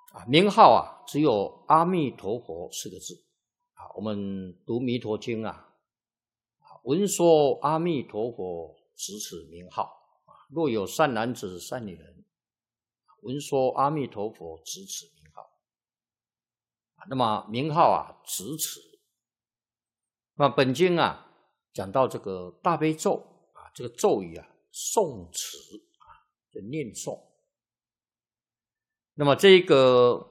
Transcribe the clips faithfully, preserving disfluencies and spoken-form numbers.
啊，名号啊只有阿弥陀佛四个字啊。我们读弥陀经啊，闻说阿弥陀佛执此名号啊。若有善男子、善女人，闻说阿弥陀佛执此名号啊。那么名号啊执此，那本经啊讲到这个大悲咒啊，这个咒语啊诵持啊，就念诵。那么这个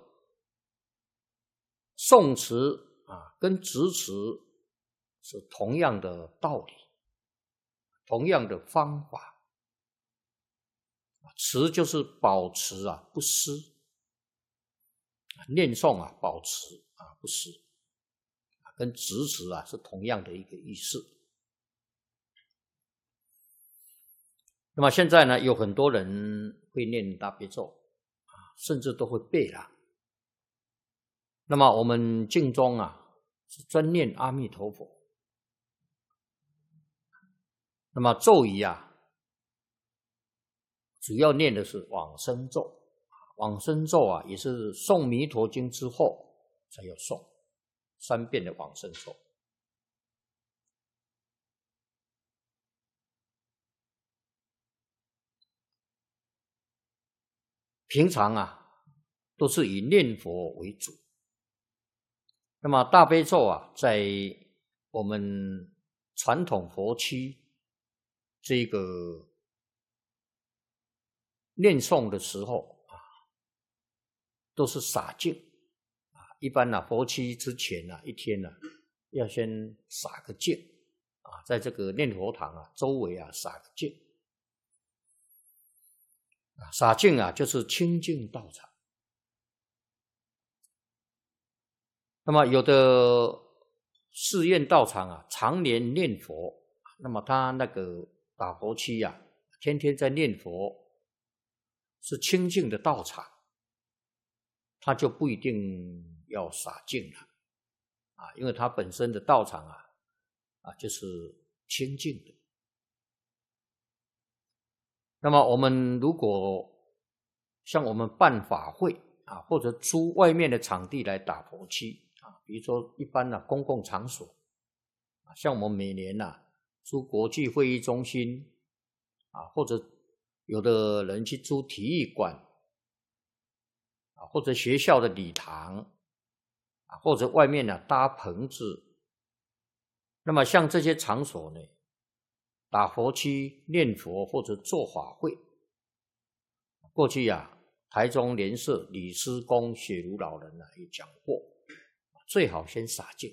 诵持啊，跟执持是同样的道理，同样的方法。持就是保持啊，不失；念诵啊，保持啊，不失。跟执持啊是同样的一个意思。那么现在呢，有很多人会念大悲咒。甚至都会背了。那么我们净宗啊是专念阿弥陀佛。那么咒语啊，主要念的是往生咒。往生咒啊，也是诵弥陀经之后才要诵三遍的往生咒。平常啊都是以念佛为主。那么大悲咒啊，在我们传统佛区这个念诵的时候啊，都是洒净啊。一般呢、啊，佛期之前呢、啊，一天呢、啊，要先洒个净啊，在这个念佛堂啊周围啊洒个净。洒净啊，就是清净道场。那么有的寺院道场啊，常年念佛，那么他那个打佛期啊，天天在念佛，是清净的道场，他就不一定要洒净了啊，因为他本身的道场啊，啊就是清净的。那么我们如果像我们办法会啊，或者租外面的场地来打佛期啊，比如说一般的、啊、公共场所啊，像我们每年呐、啊、租国际会议中心啊，或者有的人去租体育馆啊，或者学校的礼堂啊，或者外面呢、啊、搭棚子。那么像这些场所呢，打佛期、念佛或者做法会，过去啊，台中莲社李师公雪如老人啊也讲过，最好先洒净。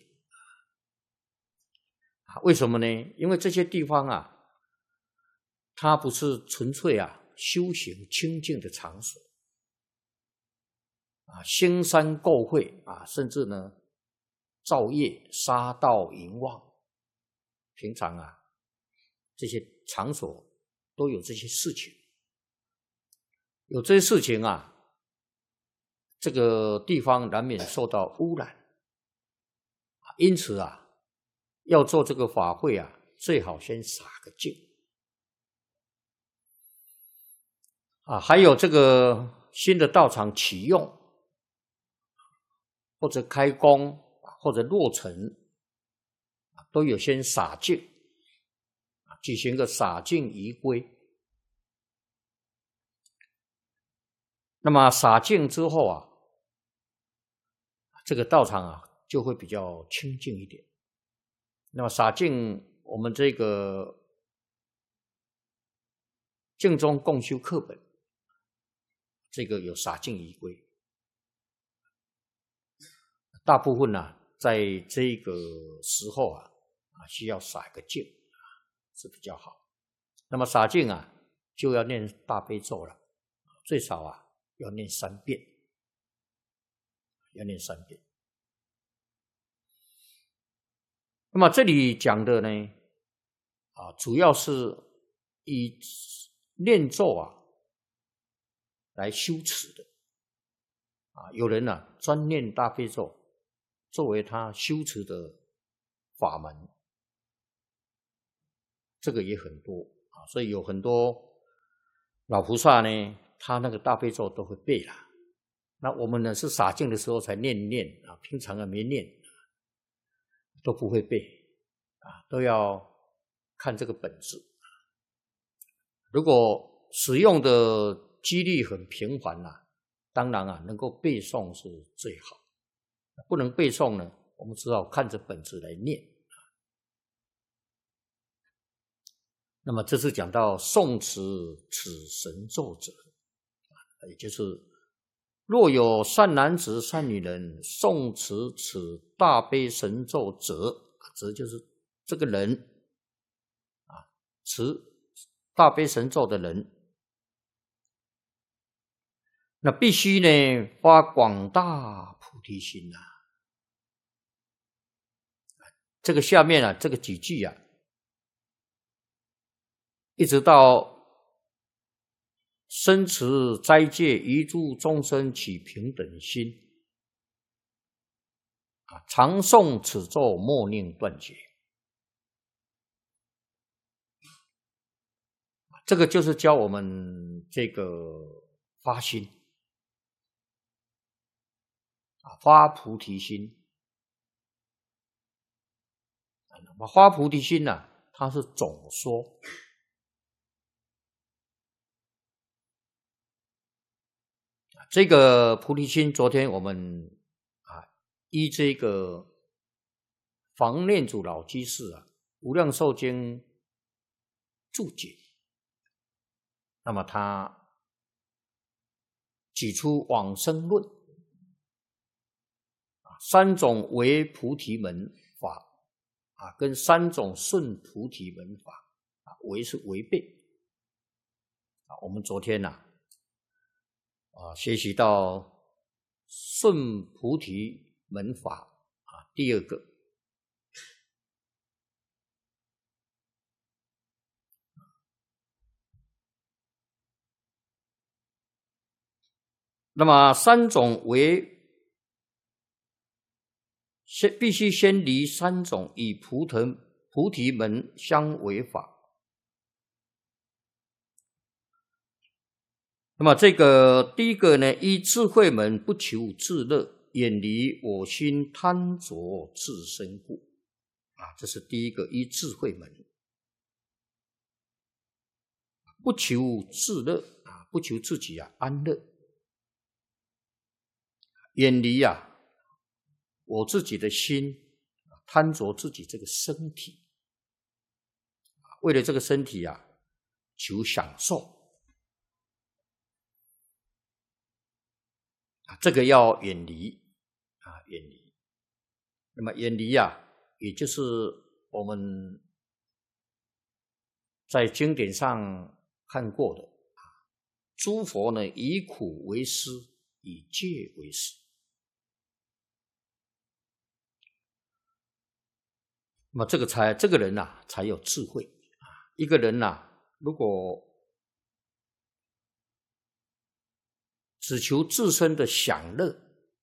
为什么呢？因为这些地方啊，它不是纯粹啊修行清净的场所啊，兴山垢秽啊，甚至呢造业、杀盗、淫妄，平常啊这些场所都有这些事情。有这些事情啊，这个地方难免受到污染，因此啊，要做这个法会啊，最好先洒个净啊。还有这个新的道场启用，或者开工，或者落成，都有先洒净，举行个洒净仪规。那么洒净之后啊，这个道场啊就会比较清净一点。那么洒净，我们这个净宗共修课本，这个有洒净仪规，大部分呢、啊、在这个时候啊啊需要洒个净是比较好。那么洒净啊就要念大悲咒了，最少啊要念三遍，要念三遍。那么这里讲的呢，啊，主要是以念咒啊来修持的啊。有人呢、啊、专念大悲咒作为他修持的法门，这个也很多啊。所以有很多老菩萨呢，他那个大悲咒都会背啦。 那我们呢是洒净的时候才念念啊，平常啊没念都不会背啊，都要看这个本质。如果使用的几率很频繁啊，当然啊能够背诵是最好。不能背诵呢，我们只好看着本质来念。那么这是讲到诵持此神咒者，也就是若有善男子善女人诵持此大悲神咒者，则就是这个人啊，持大悲神咒的人，那必须呢发广大菩提心啊。这个下面啊，这个几句啊，一直到生持斋戒，一诸众生起平等心啊，常诵此咒，莫令断绝。这个就是教我们这个发心啊，发菩提心。发菩提心呢、啊，它是总说。这个菩提心，昨天我们啊依这个房念祖老居士啊《无量寿经》注解，那么他举出往生论啊，三种为菩提门法啊，跟三种顺菩提门法啊，为是违背啊。我们昨天呐、啊。啊，学习到顺菩提门法啊，第二个，那么三种为先必须先离三种与菩提菩提门相违法。那么这个第一个呢，依智慧门不求自乐，远离我心贪着自身故啊，这是第一个依智慧门，不求自乐啊，不求自己啊安乐，远离啊我自己的心，贪着自己这个身体，为了这个身体啊求享受。这个要远离啊，远离。那么远离啊，也就是我们在经典上看过的啊，诸佛呢以苦为师，以戒为师。那么这个才这个人啊才有智慧啊。一个人啊，如果只求自身的享乐，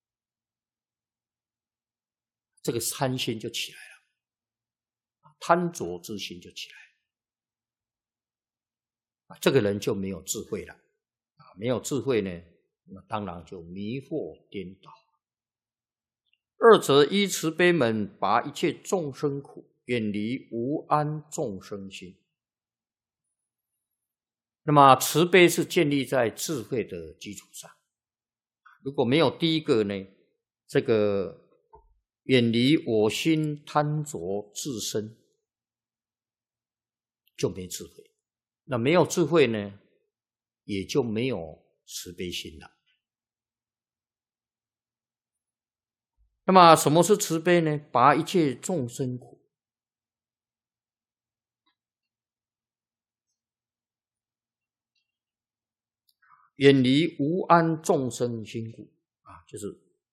这个贪心就起来了，贪着之心就起来了，这个人就没有智慧了啊！没有智慧呢，那当然就迷惑颠倒。二则依慈悲门，拔一切众生苦，远离无安众生心。那么慈悲是建立在智慧的基础上，如果没有第一个呢，这个远离我心贪着自身，就没智慧。那没有智慧呢，也就没有慈悲心了。那么什么是慈悲呢？拔一切众生苦。远离无安众生心故啊，就是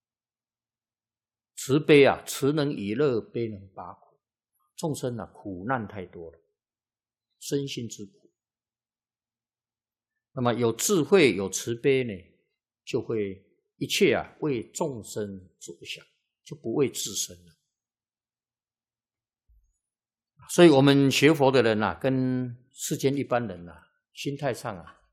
慈悲啊，慈能以乐，悲能拔苦。众生啊，苦难太多了，身心之苦。那么有智慧、有慈悲呢，就会一切啊为众生着想，就不为自身了。所以我们学佛的人啊，跟世间一般人啊，心态上啊